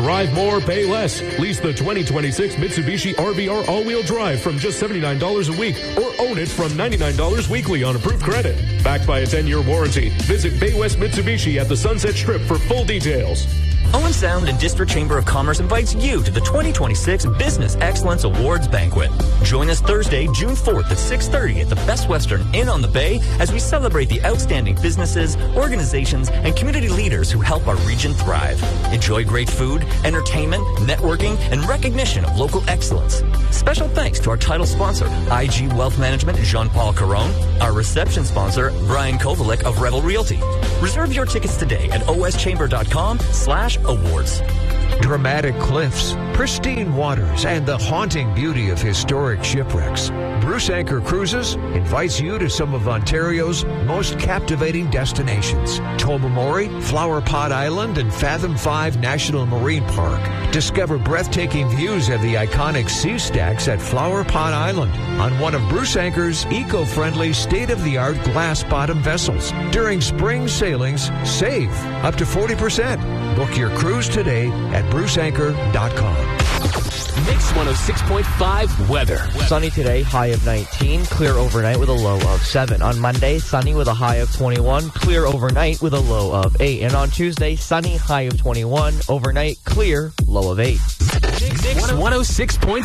Drive more, pay less. Lease the 2026 Mitsubishi RVR all-wheel drive from just $79 a week or own it from $99 weekly on approved credit. Backed by a 10-year warranty. Visit Bay West Mitsubishi at the Sunset Strip for full details. Owen Sound and District Chamber of Commerce invites you to the 2026 Business Excellence Awards Banquet. Join us Thursday, June 4th at 6:30 at the Best Western Inn on the Bay as we celebrate the outstanding businesses, organizations, and community leaders who help our region thrive. Enjoy great food, entertainment, networking, and recognition of local excellence. Special thanks to our title sponsor, IG Wealth Management, Jean-Paul Caron, our reception sponsor, Brian Kovalik of Revel Realty. Reserve your tickets today at oschamber.com/awards. Dramatic cliffs, pristine waters, and the haunting beauty of historic shipwrecks. Bruce Anchor Cruises invites you to some of Ontario's most captivating destinations. Tobermory, Flower Pot Island, and Fathom 5 National Marine Park. Discover breathtaking views of the iconic sea stacks at Flower Pot Island on one of Bruce Anchor's eco-friendly, state-of-the-art glass-bottom vessels. During spring sailings, save up to 40%. Book your cruise today at bruceanchor.com. Mix 106.5 weather. Sunny today, high of 19. Clear overnight with a low of 7. On Monday, sunny with a high of 21. Clear overnight with a low of 8. And on Tuesday, sunny, high of 21. Overnight, clear, low of 8. Mix 106.5.